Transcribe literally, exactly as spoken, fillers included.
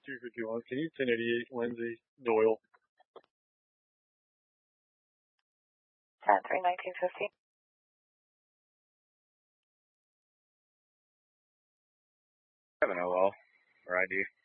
two fifty-one. Can you ten eighty-eight Lindsay Doyle? ten three nineteen fifty. Have an O L or I D.